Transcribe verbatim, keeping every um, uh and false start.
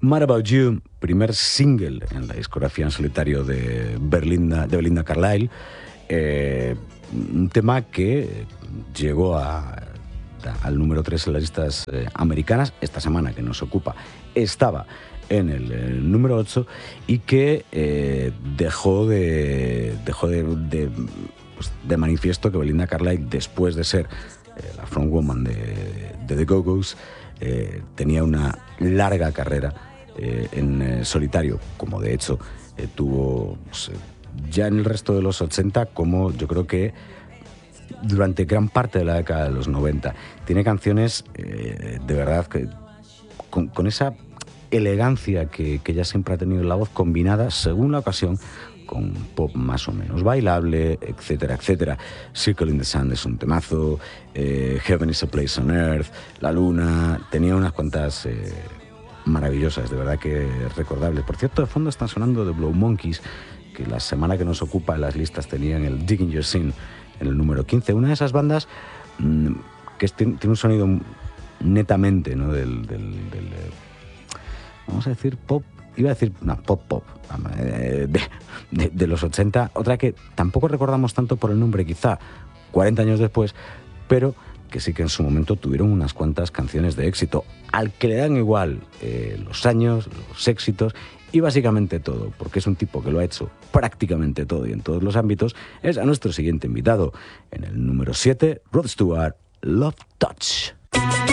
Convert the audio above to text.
Mad About You, primer single en la discografía en solitario de Belinda, de Belinda Carlisle, eh, un tema que llegó a, al número tres en las listas eh, americanas. Esta semana que nos ocupa estaba en el, el número ocho y que eh, dejó de, dejó de, de, pues, de manifiesto que Belinda Carlisle, después de ser eh, la frontwoman de, de The Go-Go's, eh, tenía una larga carrera eh, en eh, solitario, como de hecho eh, tuvo pues, ya en el resto de los ochenta, como yo creo que durante gran parte de la década de los noventa. Tiene canciones eh, de verdad que con, con esa elegancia que, que ella siempre ha tenido en la voz, combinada según la ocasión con pop más o menos bailable, etcétera, etcétera. Circle in the Sand es un temazo, eh, Heaven is a Place on Earth, La Luna, tenía unas cuantas eh, maravillosas, de verdad que recordables. Por cierto, de fondo están sonando The Blow Monkeys, que la semana que nos ocupa en las listas tenían el Digging Your Sin en el número quince. Una de esas bandas mmm, que es, tiene un sonido netamente, ¿no? del, del, del vamos a decir pop, iba a decir, no, pop pop, de, de, de los ochenta, otra que tampoco recordamos tanto por el nombre, quizá cuarenta años después, pero que sí que en su momento tuvieron unas cuantas canciones de éxito, al que le dan igual eh, los años, los éxitos y básicamente todo, porque es un tipo que lo ha hecho prácticamente todo y en todos los ámbitos. Es a nuestro siguiente invitado, en el número siete, Rod Stewart, Love Touch.